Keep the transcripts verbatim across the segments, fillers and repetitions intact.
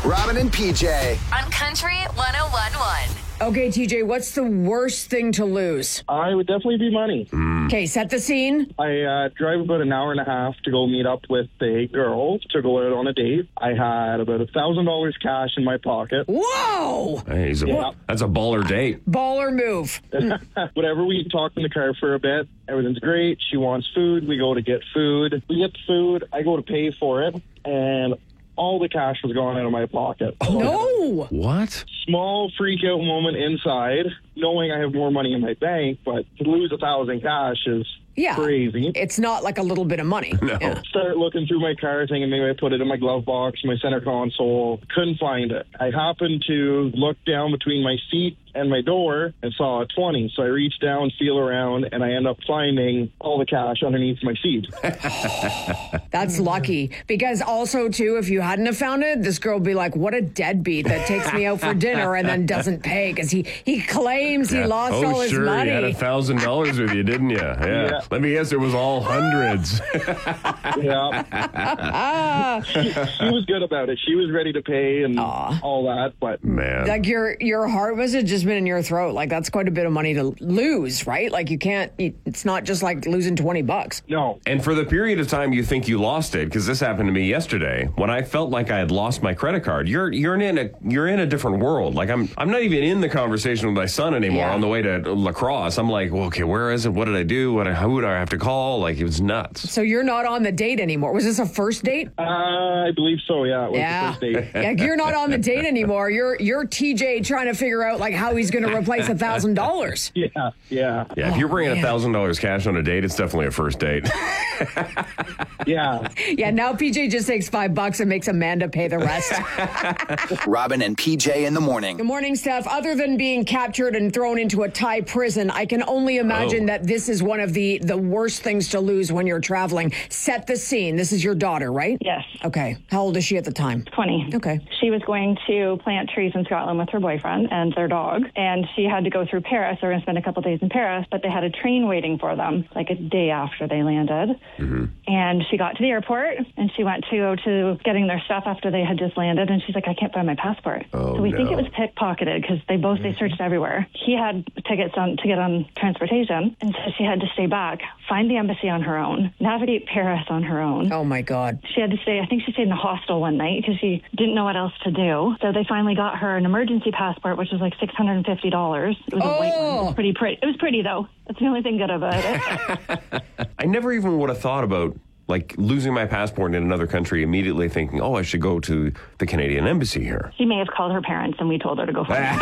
Robin and P J. On Country one oh one point one. Okay, T J, what's the worst thing to lose? I would definitely be money. Okay, set the scene. I uh, drive about an hour and a half to go meet up with a girl to go out on a date. I had about a thousand dollars cash in my pocket. Whoa! Hey, he's a, Yeah. That's a baller date. Baller move. Whatever, we talk in the car for a bit. Everything's great. She wants food. We go to get food. We get the food. I go to pay for it, and all the cash was gone out of my pocket. No! What? Small freak out moment inside, knowing I have more money in my bank, but to lose a thousand cash is Yeah. crazy. It's not like a little bit of money. No. Yeah. Start looking through my car, thinking maybe I put it in my glove box, my center console. Couldn't find it. I happened to look down between my seat and my door and saw a twenty. So I reached down, feel around, and I end up finding all the cash underneath my seat. That's lucky. Because also, too, if you hadn't have found it, this girl would be like, what a deadbeat that takes me out for dinner and then doesn't pay because he, he claims he Yeah. lost oh, all his sure, money. you had a thousand dollars with you, didn't you? Yeah. Yeah. Let me guess, it was all hundreds. Yeah. she, she was good about it. She was ready to pay and all that, but Man. Like your your heart must have just been in your throat. Like that's quite a bit of money to lose, right? Like you can't. It's not just like losing twenty bucks. no. And for the period of time you think you lost it, because this happened to me yesterday, when I felt like I had lost my credit card, you're you're in a you're in a different world. Like I'm I'm not even in the conversation with my son anymore. Yeah. On the way to lacrosse, I'm like, well, okay, where is it? What did I do? What? Who would I have to call? Like it was nuts. So you're not on the date anymore. Was this a first date? Uh, I believe so, yeah. It was Yeah. the first date. Yeah, you're not on the date anymore. You're you're T J trying to figure out like how he's going to replace a thousand dollars. Yeah, yeah, Yeah, if you're bringing a man. thousand dollars cash on a date, it's definitely a first date. yeah. Yeah, now P J just takes five bucks and makes Amanda pay the rest. Robin and P J in the morning. Good morning, Steph. Other than being captured and thrown into a Thai prison, I can only imagine Oh. that this is one of the, the worst things to lose when you're traveling. Set the scene. This is your daughter, right? Yes, Okay. How old is she at the time? twenty. Okay. She was going to plant trees in Scotland with her boyfriend and their dog, and she had to go through Paris. They were going to spend a couple days in Paris, but they had a train waiting for them like a day after they landed. Mm-hmm. And she got to the airport, and she went to go to getting their stuff after they had just landed, and she's like, I can't find my passport. Oh, so we think no. it was pickpocketed because they both, they searched everywhere. He had tickets on to get on transportation, and so she had to stay back, find the embassy on her own, navigate Paris on her own. Oh, my God. She had to stay, I think she stayed in a hostel one night because she didn't know what else to do. So they finally got her an emergency passport, which was like six hundred fifty dollars. It was a white one. It Oh. was pretty pretty. It was pretty, though. That's the only thing good about it. I never even would have thought about like losing my passport in another country, immediately thinking, oh, I should go to the Canadian embassy here. She may have called her parents, and we told her to go find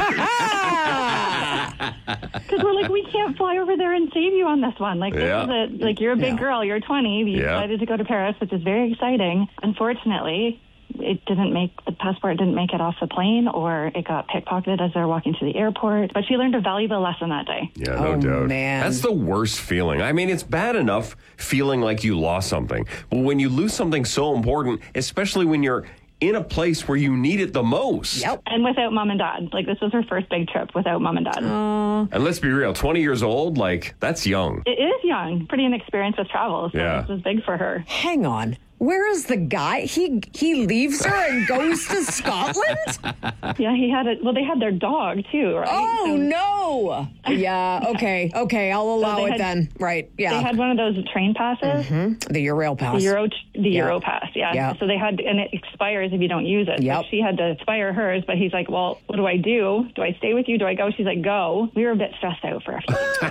Because we're like, we can't fly over there and save you on this one. Like, this Yeah. is a, like you're a big Yeah. girl. You're twenty. You Yeah. decided to go to Paris, which is very exciting. Unfortunately, it didn't make the passport didn't make it off the plane, or it got pickpocketed as they were walking to the airport. But she learned a valuable lesson that day. Yeah, no Oh, doubt. man. That's the worst feeling. I mean, it's bad enough feeling like you lost something, but when you lose something so important, especially when you're in a place where you need it the most. Yep. And without mom and dad. Like, this was her first big trip without mom and dad. And let's be real, twenty years old, like, that's young. It is young, pretty inexperienced with travel, so Yeah. this was big for her. Hang on. Where is the guy? He he leaves her and goes to Scotland? Yeah, he had it. Well, they had their dog too, right? Oh, So no. Yeah, okay. Okay, I'll allow they it had- then. Right, They yeah. had one of those train passes, The Eurail pass. the Euro, the Yeah. Euro pass. Yeah. Yeah. So they had, and it expires if you don't use it. So Yep. she had to expire hers, but he's like, "Well, what do I do? Do I stay with you? Do I go?" She's like, "Go." We were a bit stressed out for a few.